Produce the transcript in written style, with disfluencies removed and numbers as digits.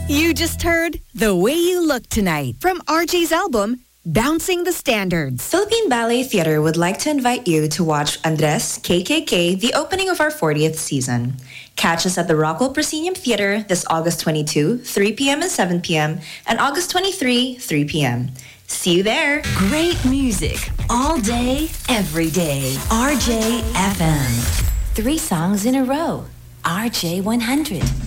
You just heard The Way You Look Tonight from RJ's album, Bouncing the Standards. Philippine Ballet Theatre would like to invite you to watch Andres KKK, the opening of our 40th season. Catch us at the Rockwell Proscenium Theatre this August 22, 3 p.m. and 7 p.m. and August 23, 3 p.m. See you there. Great music all day, every day. RJ FM. 3 songs in a row. RJ 100.